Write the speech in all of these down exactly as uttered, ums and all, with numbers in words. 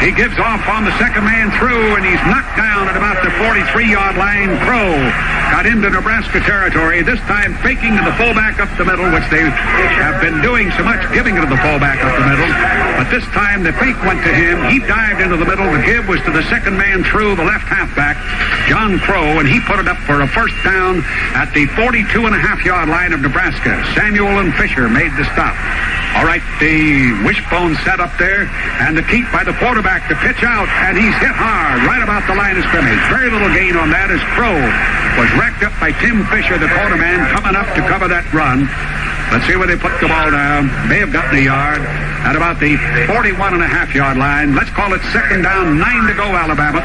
He gives off on the second man through, and he's knocked down at about the forty-three-yard line. Crow got into Nebraska territory, this time faking to the fullback up the middle, which they have been doing so much, giving it to the fullback up the middle. But this time the fake went to him. He dived into the middle. The give was to the second man through, the left halfback, John Crow, and he put it up for a first down at the forty-two and a half yard line of Nebraska. Samuel and Fisher made the stop. All right, the wishbone set up there, and the keep by the quarterback to pitch out, and he's hit hard right about the line of scrimmage. Very little gain on that as Crow was racked up by Tim Fisher, the quarterman, coming up to cover that run. Let's see where they put the ball down. May have gotten a yard at about the forty-one and a half yard line. Let's call it second down, nine to go, Alabama.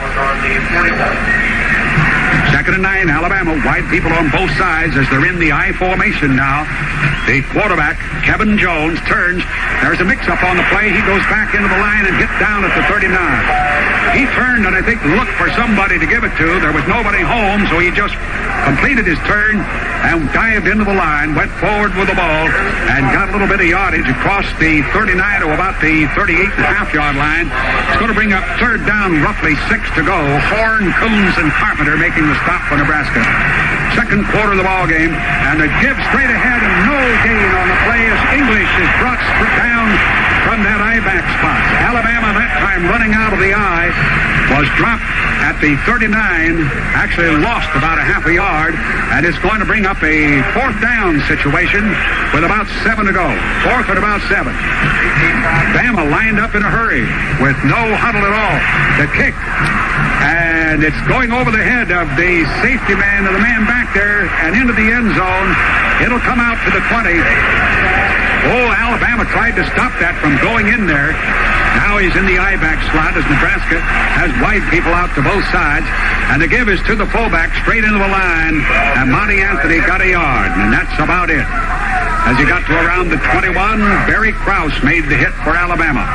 Second and nine, Alabama. Wide people on both sides as they're in the I formation now. The quarterback, Kevin Jones, turns. There's a mix-up on the play. He goes back into the line and hit down at the thirty-nine. He turned and I think looked for somebody to give it to. There was nobody home, so he just completed his turn and dived into the line, went forward with the ball, and got a little bit of yardage across the thirty-nine to about the thirty-eight and a half yard line. It's going to bring up third down, roughly six to go. Horn, Coons, and Carpenter making the stop for Nebraska. Second quarter of the ball game, and a give straight ahead and no gain on the play as English is brought down from that I-back spot. Alabama that time running out of the I was dropped at the thirty-nine, actually lost about a half a yard, and it's going to bring up a fourth down situation with about seven to go. Fourth and about seven. Bama lined up in a hurry with no huddle at all. The kick, and it's going over the head of the safety man and the man back there and into the end zone. It'll come out to the twenty. Oh, Alabama tried to stop that from going in there. Now he's in the I-back slot as Nebraska has wide people out to both sides. And the give is to the fullback straight into the line. And Monty Anthony got a yard, and that's about it. As he got to around the twenty-one, Barry Krause made the hit for Alabama.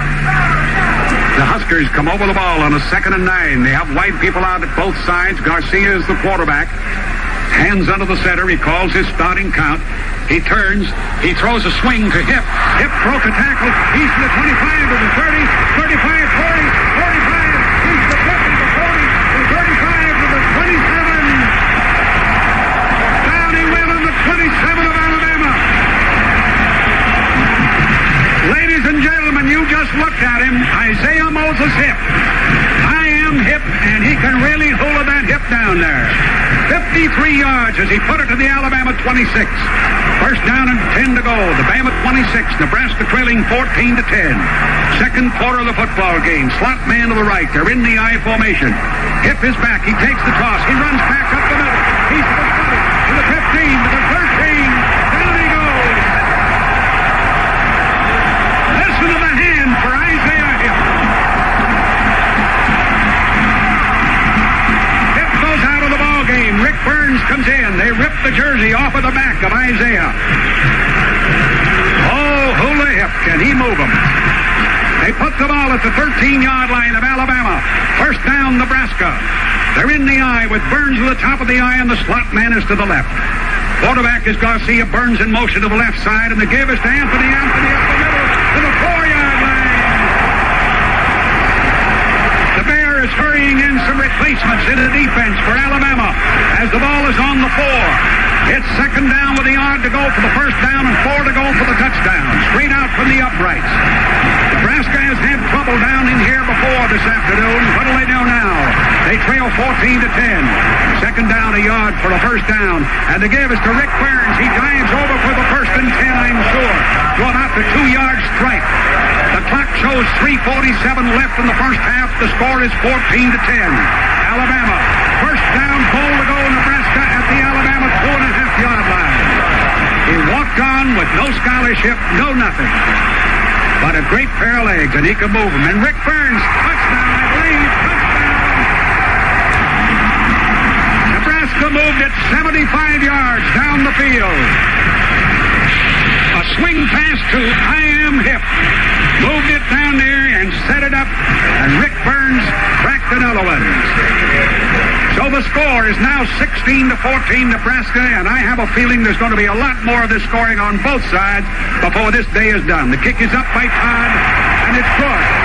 The Huskers come over the ball on a second and nine. They have wide people out at both sides. Garcia is the quarterback. Hands under the center. He calls his starting count. He turns. He throws a swing to Hip. Hip broke a tackle. He's to the twenty-five, to the thirty, thirty-five, forty, forty-five. He's to the fifty, the forty, the thirty-five, to the twenty-seven. Down he went on the twenty-seven of Alabama. Ladies and gentlemen, you just looked at him. Isaiah Moses Hip. I am Hip, and he can really hula that hip down there. fifty-three yards as he put it to the Alabama twenty-six. First down and ten to go. The Bama twenty-six. Nebraska trailing fourteen to ten. Second quarter of the football game. Slot man to the right. They're in the I formation. Hip is back. He takes the toss. He runs back up the middle. He's to the twenty, to the fifteen, to the thirteen. Down he goes. Listen to the hand for Isaiah Hip. Hip goes out of the ball game. Rick Burns comes in. They rip the jersey off of the back of Isaiah. Oh, hula Hip. Can he move him? They put the ball at the thirteen-yard line of Alabama. First down, Nebraska. They're in the I with Burns at the top of the I, and the slot man is to the left. Quarterback is Garcia. Burns in motion to the left side, and the give is to Anthony. Anthony up the middle to the four-yard line. The Bear is hurrying in some replacements in the defense for Alabama as the ball is on the four. It's second down with a yard to go for the first down and four to go for the touchdown. Straight out from the uprights. Nebraska has had trouble down in here before this afternoon. What do they do now? They trail fourteen to ten. Second down, a yard for the first down. And the give is to Rick Burns. He dives over for the first and ten, I'm sure. To about the two-yard stripe. The clock shows three forty-seven left in the first half. The score is fourteen to ten. Alabama. First down, goal to go, Nebraska at the Alabama two and a half yard line. He walked on with no scholarship, no nothing. But a great pair of legs, and he can move them. And Rick Burns, touchdown, I believe, touchdown. Nebraska moved it seventy-five yards down the field. A swing pass to I am Hip. Moved it down there and set it up, and Rick Burns cracked another one. So the score is now sixteen to fourteen Nebraska, and I have a feeling there's going to be a lot more of this scoring on both sides before this day is done. The kick is up by Todd, and it's good.